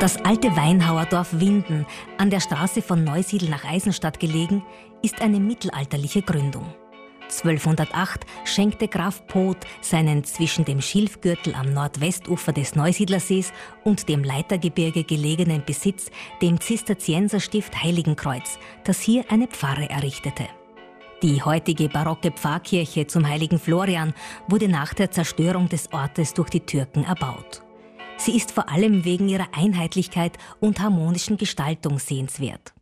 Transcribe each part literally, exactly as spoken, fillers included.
Das alte Weinhauerdorf Winden, an der Straße von Neusiedl nach Eisenstadt gelegen, ist eine mittelalterliche Gründung. zwölfhundertacht schenkte Graf Poth seinen zwischen dem Schilfgürtel am Nordwestufer des Neusiedlersees und dem Leitergebirge gelegenen Besitz dem Zisterzienserstift Heiligenkreuz, das hier eine Pfarre errichtete. Die heutige barocke Pfarrkirche zum heiligen Florian wurde nach der Zerstörung des Ortes durch die Türken erbaut. Sie ist vor allem wegen ihrer Einheitlichkeit und harmonischen Gestaltung sehenswert.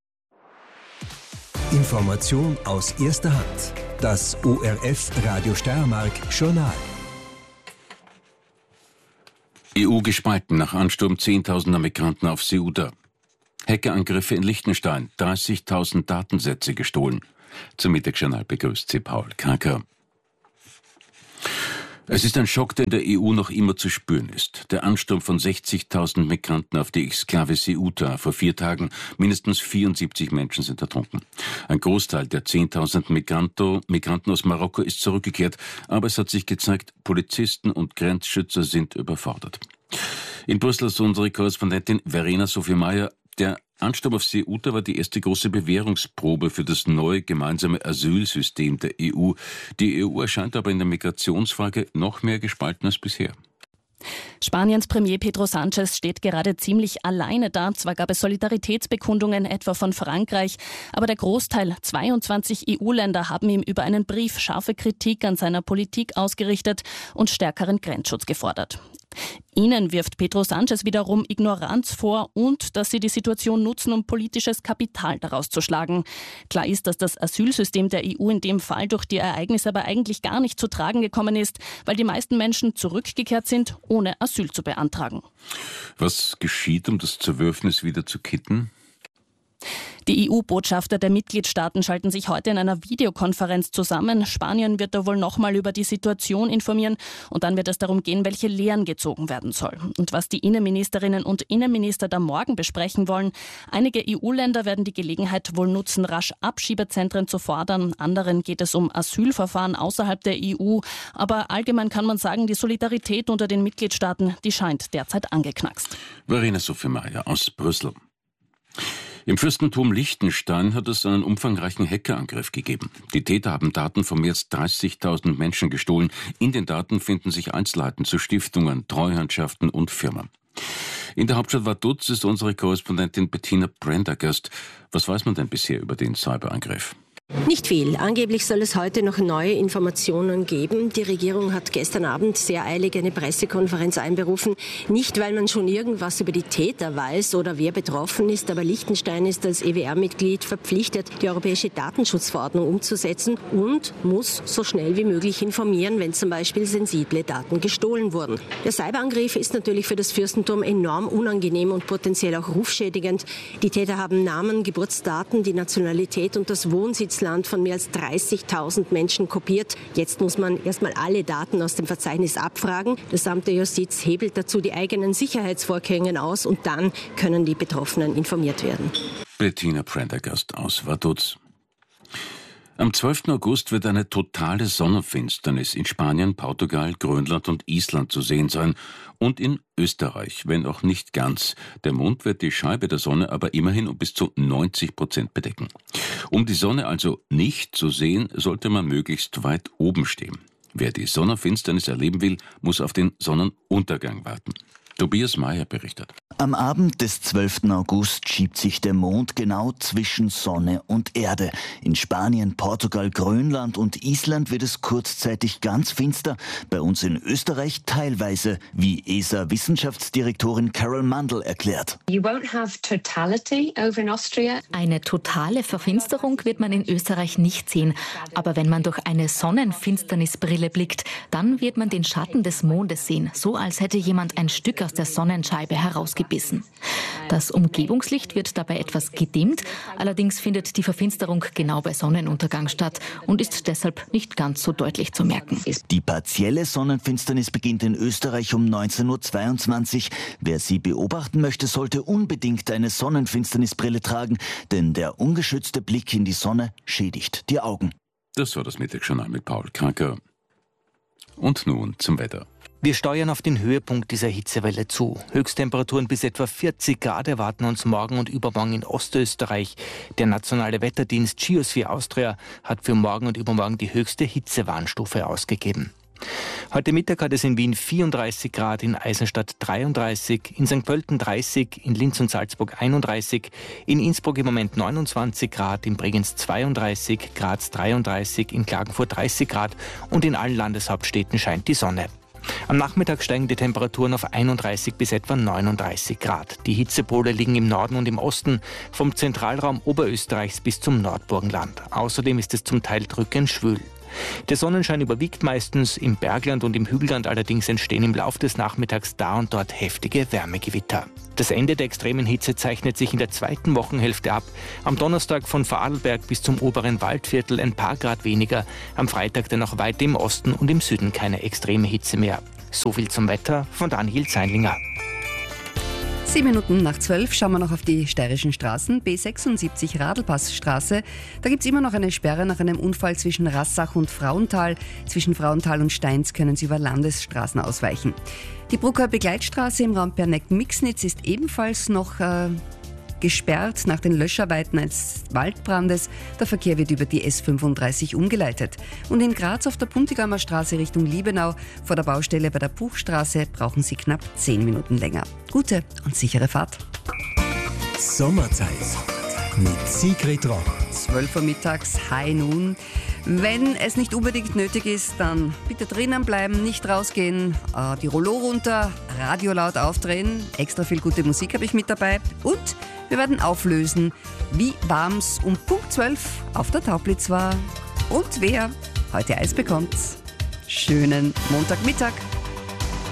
Information aus erster Hand. Das O R F Radio Steiermark Journal. E U gespalten nach Ansturm zehntausender Migranten auf Ceuta. Hackerangriffe in Liechtenstein, dreißigtausend Datensätze gestohlen. Zum Mittagsjournal begrüßt Sie Paul Kraker. Es ist ein Schock, der in der E U noch immer zu spüren ist. Der Ansturm von sechzigtausend Migranten auf die Exklave Ceuta vor vier Tagen. Mindestens vierundsiebzig Menschen sind ertrunken. Ein Großteil der zehntausend Migranten aus Marokko ist zurückgekehrt. Aber es hat sich gezeigt, Polizisten und Grenzschützer sind überfordert. In Brüssel ist unsere Korrespondentin Verena Sophie Meyer. Der Ansturm auf Ceuta war die erste große Bewährungsprobe für das neue gemeinsame Asylsystem der E U. Die E U erscheint aber in der Migrationsfrage noch mehr gespalten als bisher. Spaniens Premier Pedro Sánchez steht gerade ziemlich alleine da. Zwar gab es Solidaritätsbekundungen, etwa von Frankreich, aber der Großteil, zweiundzwanzig E U-Länder, haben ihm über einen Brief scharfe Kritik an seiner Politik ausgerichtet und stärkeren Grenzschutz gefordert. Ihnen wirft Pedro Sánchez wiederum Ignoranz vor und dass sie die Situation nutzen, um politisches Kapital daraus zu schlagen. Klar ist, dass das Asylsystem der E U in dem Fall durch die Ereignisse aber eigentlich gar nicht zu tragen gekommen ist, weil die meisten Menschen zurückgekehrt sind, ohne Asyl zu beantragen. Was geschieht, um das Zerwürfnis wieder zu kitten? Die E U-Botschafter der Mitgliedstaaten schalten sich heute in einer Videokonferenz zusammen. Spanien wird da wohl nochmal über die Situation informieren und dann wird es darum gehen, welche Lehren gezogen werden soll. Und was die Innenministerinnen und Innenminister da morgen besprechen wollen. Einige E U-Länder werden die Gelegenheit wohl nutzen, rasch Abschiebezentren zu fordern. Anderen geht es um Asylverfahren außerhalb der E U. Aber allgemein kann man sagen, die Solidarität unter den Mitgliedstaaten, die scheint derzeit angeknackst. Verena Sophie Meyer aus Brüssel. Im Fürstentum Liechtenstein hat es einen umfangreichen Hackerangriff gegeben. Die Täter haben Daten von mehr als dreißigtausend Menschen gestohlen. In den Daten finden sich Einzelheiten zu Stiftungen, Treuhandschaften und Firmen. In der Hauptstadt Vaduz ist unsere Korrespondentin Bettina Prendergast. Was weiß man denn bisher über den Cyberangriff? Nicht viel. Angeblich soll es heute noch neue Informationen geben. Die Regierung hat gestern Abend sehr eilig eine Pressekonferenz einberufen. Nicht, weil man schon irgendwas über die Täter weiß oder wer betroffen ist, aber Liechtenstein ist als E W R-Mitglied verpflichtet, die europäische Datenschutzverordnung umzusetzen und muss so schnell wie möglich informieren, wenn zum Beispiel sensible Daten gestohlen wurden. Der Cyberangriff ist natürlich für das Fürstentum enorm unangenehm und potenziell auch rufschädigend. Die Täter haben Namen, Geburtsdaten, die Nationalität und das Wohnsitz Land von mehr als dreißigtausend Menschen kopiert. Jetzt muss man erstmal alle Daten aus dem Verzeichnis abfragen. Das Amt der Justiz hebelt dazu die eigenen Sicherheitsvorkehrungen aus und dann können die Betroffenen informiert werden. Bettina Prendergast aus Vaduz. Am zwölften August wird eine totale Sonnenfinsternis in Spanien, Portugal, Grönland und Island zu sehen sein. Und in Österreich, wenn auch nicht ganz. Der Mond wird die Scheibe der Sonne aber immerhin um bis zu neunzig Prozent bedecken. Um die Sonne also nicht zu sehen, sollte man möglichst weit oben stehen. Wer die Sonnenfinsternis erleben will, muss auf den Sonnenuntergang warten. Tobias Mayer berichtet. Am Abend des zwölften August schiebt sich der Mond genau zwischen Sonne und Erde. In Spanien, Portugal, Grönland und Island wird es kurzzeitig ganz finster. Bei uns in Österreich teilweise, wie E S A-Wissenschaftsdirektorin Carol Mandl erklärt. You won't have totality over in Austria. Eine totale Verfinsterung wird man in Österreich nicht sehen. Aber wenn man durch eine Sonnenfinsternisbrille blickt, dann wird man den Schatten des Mondes sehen, so als hätte jemand ein Stück aus der Sonnenscheibe herausgebissen. Das Umgebungslicht wird dabei etwas gedimmt, allerdings findet die Verfinsterung genau bei Sonnenuntergang statt und ist deshalb nicht ganz so deutlich zu merken. Die partielle Sonnenfinsternis beginnt in Österreich um neunzehn Uhr zweiundzwanzig. Wer sie beobachten möchte, sollte unbedingt eine Sonnenfinsternisbrille tragen, denn der ungeschützte Blick in die Sonne schädigt die Augen. Das war das Mittagsjournal mit Paul Kraker. Und nun zum Wetter. Wir steuern auf den Höhepunkt dieser Hitzewelle zu. Höchsttemperaturen bis etwa vierzig Grad erwarten uns morgen und übermorgen in Ostösterreich. Der nationale Wetterdienst Geosphere Austria hat für morgen und übermorgen die höchste Hitzewarnstufe ausgegeben. Heute Mittag hat es in Wien vierunddreißig Grad, in Eisenstadt dreiunddreißig, in Sankt Pölten dreißig, in Linz und Salzburg einunddreißig, in Innsbruck im Moment neunundzwanzig Grad, in Bregenz zweiunddreißig, Graz dreiunddreißig, in Klagenfurt dreißig Grad und in allen Landeshauptstädten scheint die Sonne. Am Nachmittag steigen die Temperaturen auf einunddreißig bis etwa neununddreißig Grad. Die Hitzepole liegen im Norden und im Osten, vom Zentralraum Oberösterreichs bis zum Nordburgenland. Außerdem ist es zum Teil drückend schwül. Der Sonnenschein überwiegt meistens, im Bergland und im Hügelland allerdings entstehen im Lauf des Nachmittags da und dort heftige Wärmegewitter. Das Ende der extremen Hitze zeichnet sich in der zweiten Wochenhälfte ab. Am Donnerstag von Vorarlberg bis zum oberen Waldviertel ein paar Grad weniger, am Freitag dann auch weit im Osten und im Süden keine extreme Hitze mehr. So viel zum Wetter von Daniel Zeinlinger. Sieben Minuten nach zwölf schauen wir noch auf die steirischen Straßen. B sechsundsiebzig Radlpassstraße. Da gibt es immer noch eine Sperre nach einem Unfall zwischen Rassach und Frauenthal. Zwischen Frauenthal und Steins können Sie über Landesstraßen ausweichen. Die Brucker Begleitstraße im Raum Berneck-Mixnitz ist ebenfalls noch äh, gesperrt nach den Löscharbeiten eines Waldbrandes. Der Verkehr wird über die S fünfunddreißig umgeleitet. Und in Graz auf der Puntigamer Straße Richtung Liebenau vor der Baustelle bei der Buchstraße brauchen Sie knapp zehn Minuten länger. Gute und sichere Fahrt. Sommerzeit mit Sigrid Roch. zwölf Uhr mittags, High Noon. Wenn es nicht unbedingt nötig ist, dann bitte drinnen bleiben, nicht rausgehen, äh, die Rollo runter, Radio laut aufdrehen, extra viel gute Musik habe ich mit dabei und wir werden auflösen, wie warm's um Punkt zwölf auf der Taublitz war und wer heute Eis bekommt. Schönen Montagmittag.